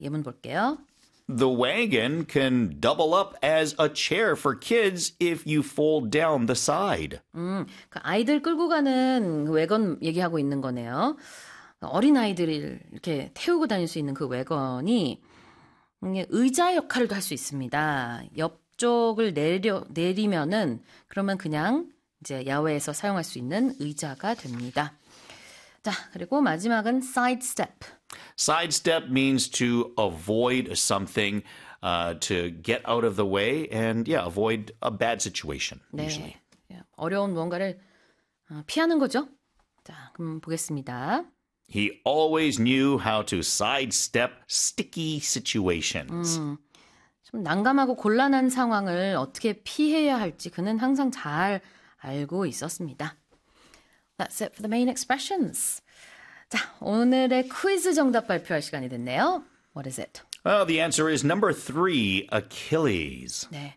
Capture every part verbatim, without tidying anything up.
예문 볼게요. The wagon can double up as a chair for kids if you fold down the side. 음, 그 아이들 끌고 가는 그 외건 얘기하고 있는 거네요. 어린 아이들을 이렇게 태우고 다닐 수 있는 그 외건이 의자 역할도 할 수 있습니다. 옆쪽을 내려 내리면은 그러면 그냥 이제 야외에서 사용할 수 있는 의자가 됩니다. 자, 그리고 마지막은 sidestep. Sidestep means to avoid something, uh, to get out of the way, and yeah, avoid a bad situation. 네, Usually. 어려운 무언가를 피하는 거죠. 자, 그럼 보겠습니다. He always knew how to sidestep sticky situations. 음, 좀 난감하고 곤란한 상황을 어떻게 피해야 할지 그는 항상 잘 알고 있었습니다. That's it for the main expressions. 자, 오늘의 퀴즈 정답 발표할 시간이 됐네요. What is it? Well, the answer is number three, Achilles. 네,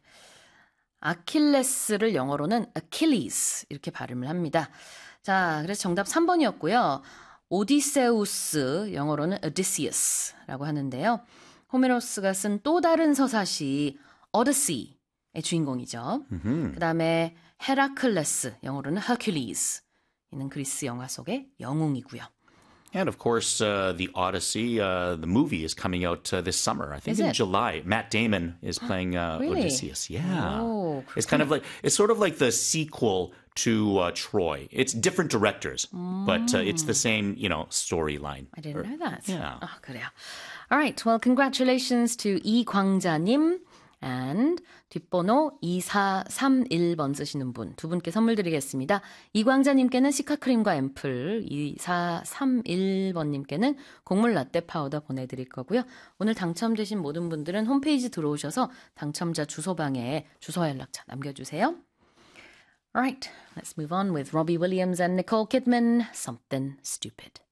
아킬레스를 영어로는 Achilles 이렇게 발음을 합니다. 자, 그래서 정답 삼 번이었고요. 오디세우스, 영어로는 Odysseus라고 하는데요. 호메로스가 쓴 또 다른 서사시 Odyssey의 주인공이죠. 그 다음에 헤라클레스, 영어로는 Hercules. 이는 그리스 영화 속의 영웅이고요. And of course, uh, the Odyssey, uh, the movie is coming out uh, this summer. I think Is in it? July. Matt Damon is playing uh, Really? Odysseus. Yeah. Oh, it's kind of like it's sort of like the sequel to uh, Troy. It's different directors, but uh, it's the same, you know, storyline. I didn't know that. Yeah. 아, 그래요. All right. Well, congratulations to 이광자님 and 뒷번호 이사삼일 번 쓰시는 분 두 분께 선물 드리겠습니다. 이광자님께는 시카크림과 앰플, 이사삼일 번님께는 곡물 라떼 파우더 보내드릴 거고요. 오늘 당첨되신 모든 분들은 홈페이지 들어오셔서 당첨자 주소방에 주소와 연락처 남겨주세요. All right, let's move on with Robbie Williams and Nicole Kidman, Something Stupid.